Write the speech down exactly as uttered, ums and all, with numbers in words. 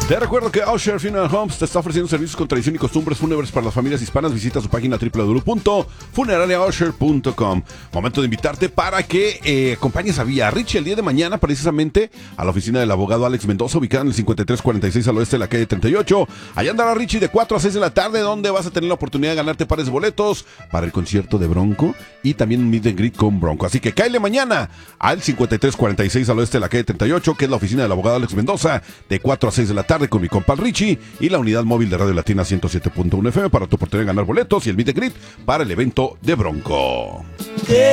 Te recuerdo que Usher Funeral Homes te está ofreciendo servicios con tradición y costumbres fúnebres para las familias hispanas. Visita su página doble u doble u doble u punto funeraria usher punto com. Momento de invitarte para que eh, acompañes a Villa Richie el día de mañana, precisamente a la oficina del abogado Alex Mendoza, ubicada en el cincuenta y tres cuarenta y seis al oeste de la calle treinta y ocho. Allá andará Richie de cuatro a seis de la tarde, donde vas a tener la oportunidad de ganarte pares de boletos para el concierto de Bronco y también un meet and greet con Bronco. Así que cáele mañana al cincuenta y tres cuarenta y seis al oeste de la calle treinta y ocho, que es la oficina del abogado Alex Mendoza, de cuatro a seis de la tarde, con mi compa Richie y la unidad móvil de Radio Latina ciento siete punto uno F M para tu oportunidad de ganar boletos y el meet and greet para el evento de Bronco.